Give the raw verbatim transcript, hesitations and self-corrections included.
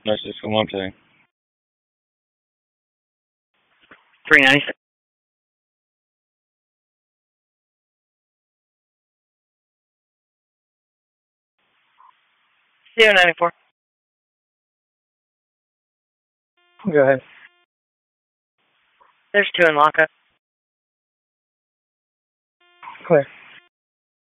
Nice to come on today. three ninety-six. zero ninety-four. Go ahead. There's two in lockup. Clear.